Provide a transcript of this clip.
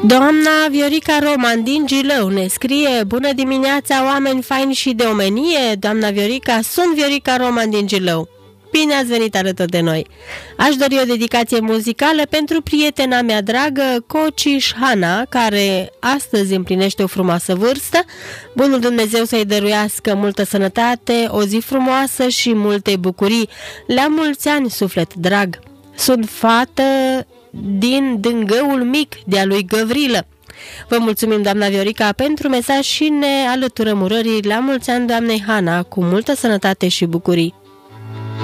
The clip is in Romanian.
Doamna Viorica Roman din Gilău ne scrie: bună dimineața, oameni faini și de omenie. Doamna Viorica, sunt Viorica Roman din Gilău. Bine ați venit alături de noi. Aș dori o dedicație muzicală pentru prietena mea dragă, Cociș Hana, care astăzi împlinește o frumoasă vârstă. Bunul Dumnezeu să-i dăruiască multă sănătate, o zi frumoasă și multe bucurii. La mulți ani, suflet drag. Sunt fată din Dângăul Mic, de-a lui Găvrilă. Vă mulțumim, doamna Viorica, pentru mesaj și ne alăturăm urării la mulți ani doamnei Hana, cu multă sănătate și bucurii.